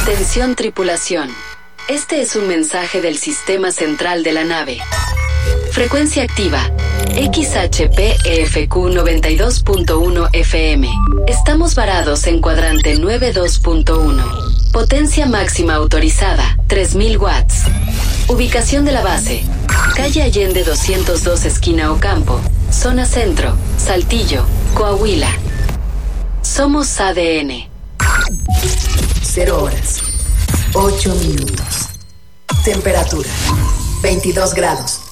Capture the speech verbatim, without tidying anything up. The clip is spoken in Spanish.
Atención tripulación. Este es un mensaje del sistema central de la nave. Frecuencia activa. X H P E F Q noventa y dos punto uno F M. Estamos varados en cuadrante noventa y dos punto uno. Potencia máxima autorizada, tres mil watts. Ubicación de la base. Calle Allende doscientos dos esquina Ocampo. Zona Centro, Saltillo, Coahuila. Somos A D N. Cero horas. Ocho minutos. Temperatura. veintidós grados.